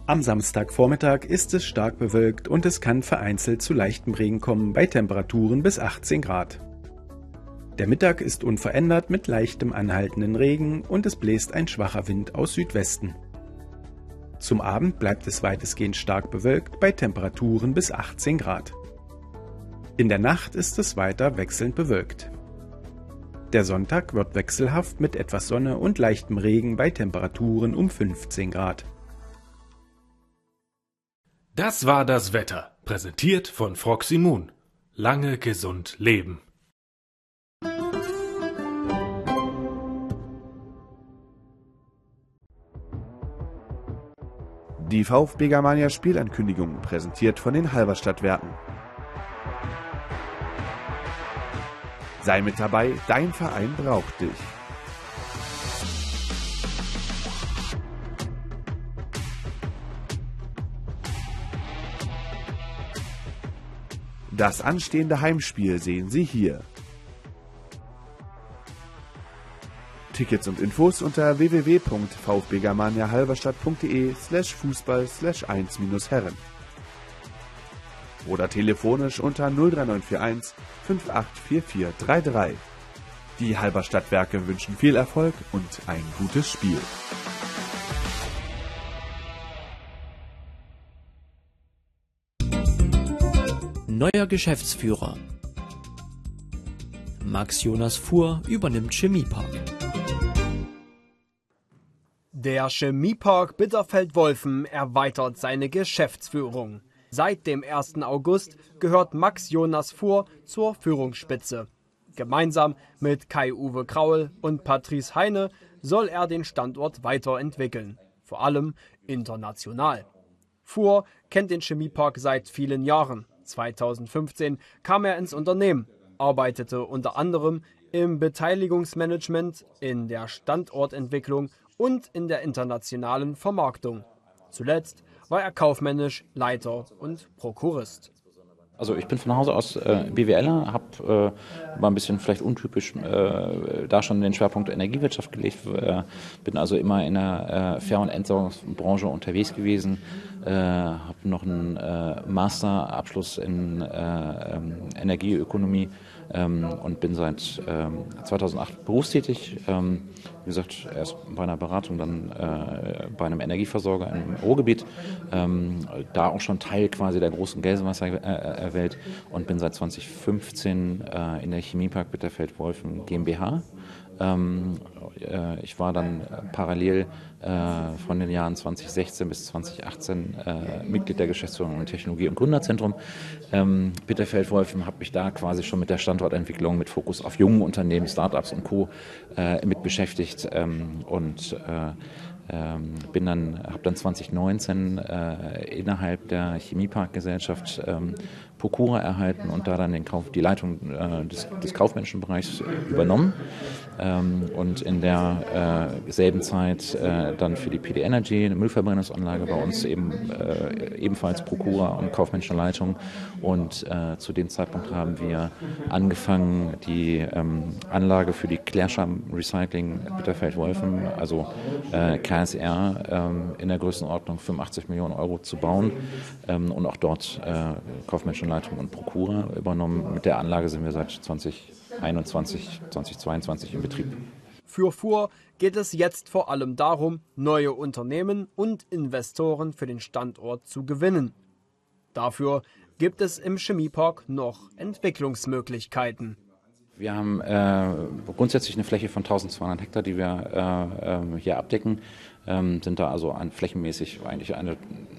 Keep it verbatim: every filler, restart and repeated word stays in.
Am Samstagvormittag ist es stark bewölkt und es kann vereinzelt zu leichtem Regen kommen bei Temperaturen bis achtzehn Grad. Der Mittag ist unverändert mit leichtem anhaltenden Regen und es bläst ein schwacher Wind aus Südwesten. Zum Abend bleibt es weitestgehend stark bewölkt bei Temperaturen bis achtzehn Grad. In der Nacht ist es weiter wechselnd bewölkt. Der Sonntag wird wechselhaft mit etwas Sonne und leichtem Regen bei Temperaturen um fünfzehn Grad. Das war das Wetter, präsentiert von Froximmun. Lange gesund leben. Die VfB Germania Spielankündigung, präsentiert von den Halberstadtwerken. Sei mit dabei, dein Verein braucht dich. Das anstehende Heimspiel sehen Sie hier. Tickets und Infos unter w w w punkt v f b germania halberstadt punkt d e slash fußball slash eins Herren oder telefonisch unter null drei neun vier eins fünf acht vier vier drei drei. Die Halberstadtwerke wünschen viel Erfolg und ein gutes Spiel. Neuer Geschäftsführer. Max Jonas Fuhr übernimmt Chemiepark. Der Chemiepark Bitterfeld-Wolfen erweitert seine Geschäftsführung. Seit dem ersten August gehört Max Jonas Fuhr zur Führungsspitze. Gemeinsam mit Kai-Uwe Kraul und Patrice Heine soll er den Standort weiterentwickeln, vor allem international. Fuhr kennt den Chemiepark seit vielen Jahren. zweitausendfünfzehn kam er ins Unternehmen, arbeitete unter anderem im Beteiligungsmanagement, in der Standortentwicklung und in der internationalen Vermarktung. Zuletzt war er kaufmännisch Leiter und Prokurist. Also ich bin von Hause aus äh, BWLer, habe äh, mal ein bisschen vielleicht untypisch äh, da schon den Schwerpunkt Energiewirtschaft gelegt, äh, bin also immer in der äh, Fair- und Entsorgungsbranche unterwegs gewesen, äh, habe noch einen äh, Masterabschluss in äh, ähm, Energieökonomie ähm, und bin seit ähm, zweitausendacht berufstätig. Ähm, wie gesagt, erst bei einer Beratung, dann äh, bei einem Energieversorger im Ruhrgebiet, ähm, da auch schon Teil quasi der großen Gelsenwasserwelt und bin seit zweitausendfünfzehn äh, in der Chemiepark Bitterfeld-Wolfen GmbH. Ähm, äh, ich war dann äh, parallel äh, von den Jahren zweitausendsechzehn bis zweitausendachtzehn äh, Mitglied der Geschäftsführung und Technologie- und Gründerzentrum. Ähm, Bitterfeld-Wolfen habe mich da quasi schon mit der Standortentwicklung mit Fokus auf jungen Unternehmen, Startups und Co. Äh, mit beschäftigt ähm, und äh, Ähm, bin dann, habe dann zweitausendneunzehn äh, innerhalb der Chemieparkgesellschaft ähm, Prokura erhalten und da dann den Kauf, die Leitung äh, des, des kaufmännischen Bereichs übernommen ähm, und in der äh, selben Zeit äh, dann für die P D Energy, eine Müllverbrennungsanlage bei uns eben äh, ebenfalls Prokura und kaufmännische Leitung und äh, zu dem Zeitpunkt haben wir angefangen, die ähm, Anlage für die Klärscham Recycling Bitterfeld-Wolfen, also äh, K S R ähm, in der Größenordnung fünfundachtzig Millionen Euro zu bauen ähm, und auch dort äh, kaufmännische Leitung und Prokura übernommen. Mit der Anlage sind wir seit zweitausendeinundzwanzig, zweitausendzweiundzwanzig in Betrieb. Für Fuhr geht es jetzt vor allem darum, neue Unternehmen und Investoren für den Standort zu gewinnen. Dafür gibt es im Chemiepark noch Entwicklungsmöglichkeiten. Wir haben äh, grundsätzlich eine Fläche von eintausendzweihundert Hektar, die wir äh, äh, hier abdecken, ähm, sind da also an, flächenmäßig eigentlich eine